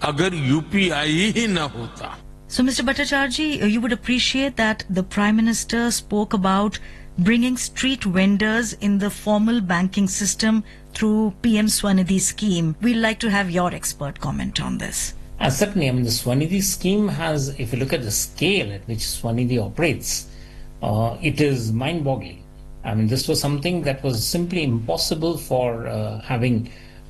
अगर यूपीआई ही न होता. So, Mr. Bhattacharya, you would appreciate that the Prime Minister spoke about bringing street vendors in the formal banking system through PM Swanidhi scheme. We'd like to have your expert comment on this. Certainly, I mean, the Swanidhi scheme has, if you look at the scale at which Swanidhi operates, it is mind-boggling. I mean, this was something that was simply impossible for having,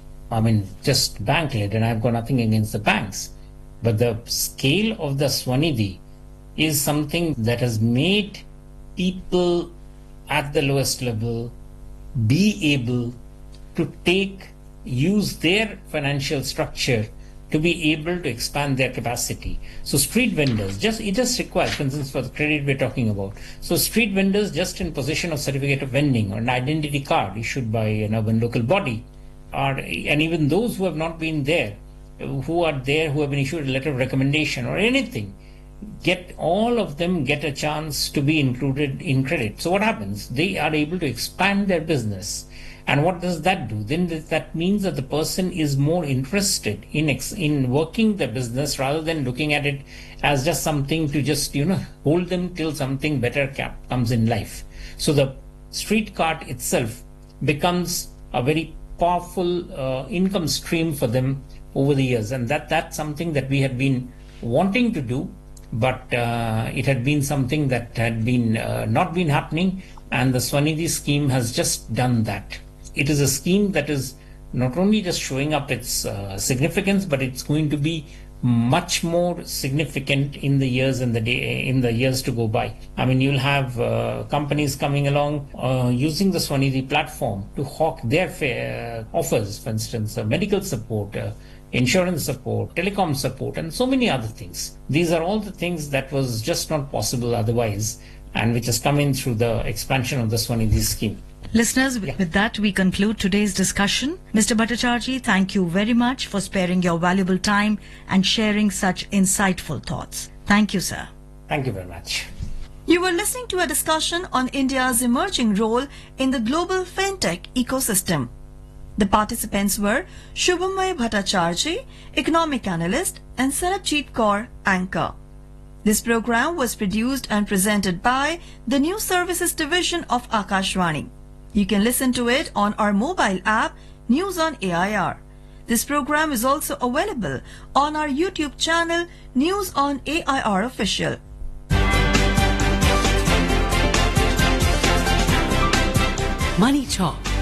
just bank-led, and I've got nothing against the banks. But the scale of the Swanidhi is something that has made people at the lowest level be able to use their financial structure to be able to expand their capacity. So street vendors, it just requires, for instance, for the credit we're talking about. So street vendors just in possession of certificate of vending or an identity card issued by an urban local body, and even those who have not been there, who have been issued a letter of recommendation or anything, all of them get a chance to be included in credit. So what happens? They are able to expand their business. And what does that do? Then that means that the person is more interested in working the business rather than looking at it as just something to just, hold them till something better comes in life. So the street cart itself becomes a very powerful income stream for them over the years. And that's something that we had been wanting to do, but it had been something that had been not been happening. And the Swanidhi scheme has just done that. It is a scheme that is not only just showing up its significance, but it's going to be much more significant in the years in the years to go by. I mean, you'll have companies coming along using the Swanidhi platform to hawk their offers, for instance, medical support, insurance support, telecom support, and so many other things. These are all the things that was just not possible otherwise, and which has come in through the expansion of the Swanidhi scheme. Listeners, with that, we conclude today's discussion. Mr. Bhattacharya, thank you very much for sparing your valuable time and sharing such insightful thoughts. Thank you, sir. Thank you very much. You were listening to a discussion on India's emerging role in the global fintech ecosystem. The participants were Shubhamay Bhattacharya, economic analyst, and Sarabjit Kaur, anchor. This program was produced and presented by the News Services Division of Akashvani. You can listen to it on our mobile app, News on AIR. This program is also available on our YouTube channel, News on AIR Official. Money Talk